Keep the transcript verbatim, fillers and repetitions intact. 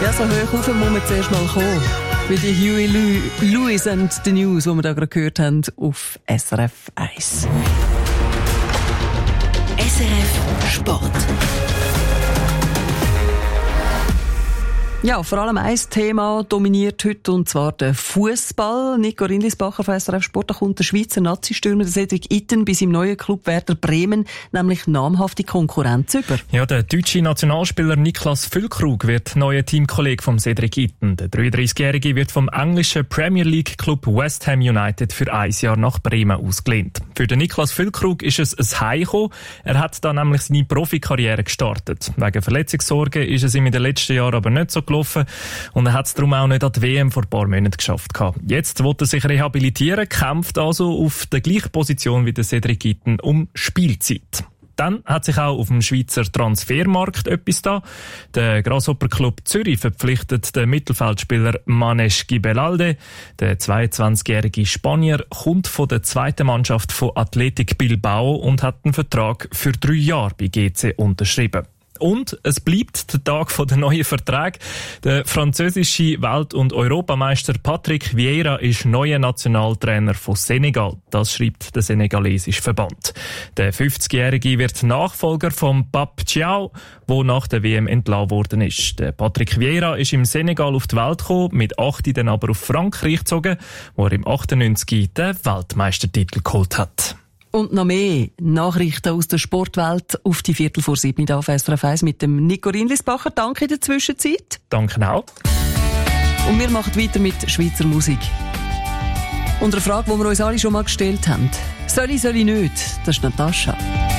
Ja, so hoch rauf muss man zuerst mal kommen. Wie die Huey Lewis and the News, die wir da gerade gehört haben, auf S R F eins. S R F Sport. Ja, vor allem ein Thema dominiert heute, und zwar der Fußball. Nico Rindlisbacher von S R F Sport, da kommt der Schweizer Nazi-Stürmer Cedric Itten bei seinem neuen Club Werder Bremen nämlich namhafte Konkurrenz über. Ja, der deutsche Nationalspieler Niklas Füllkrug wird neuer Teamkollege von Cedric Itten. Der dreiunddreißigjährige wird vom englischen Premier League Club West Ham United für ein Jahr nach Bremen ausgelehnt. Für den Niklas Füllkrug ist es ein Heimkommen. Er hat da nämlich seine Profikarriere gestartet. Wegen Verletzungssorgen ist es ihm in den letzten Jahren aber nicht so gelaufen und er hat es darum auch nicht an die W M vor ein paar Monaten geschafft. Jetzt will er sich rehabilitieren, kämpft also auf der gleichen Position wie der Cedric Itten um Spielzeit. Dann hat sich auch auf dem Schweizer Transfermarkt etwas da. Der Grasshopper Club Zürich verpflichtet den Mittelfeldspieler Manesh Gibelalde. Der zweiundzwanzigjährige Spanier kommt von der zweiten Mannschaft von Athletic Bilbao und hat einen Vertrag für drei Jahre bei G C unterschrieben. Und es bleibt der Tag der neuen Verträge. Der französische Welt- und Europameister Patrick Vieira ist neuer Nationaltrainer von Senegal. Das schreibt der senegalesische Verband. Der fünfzigjährige wird Nachfolger von Pape Thiaw, der nach der W M entlassen worden ist. Der Patrick Vieira ist im Senegal auf die Welt gekommen, mit acht dann aber auf Frankreich gezogen, wo er im achtundneunzig den Weltmeistertitel geholt hat. Und noch mehr Nachrichten aus der Sportwelt auf die Viertel vor sieben auf S R F eins mit dem Nico Rindlisbacher. Danke in der Zwischenzeit. Danke auch. Und wir machen weiter mit Schweizer Musik. Und eine Frage, die wir uns alle schon mal gestellt haben. Soll ich, soll ich nicht? Das ist Natascha.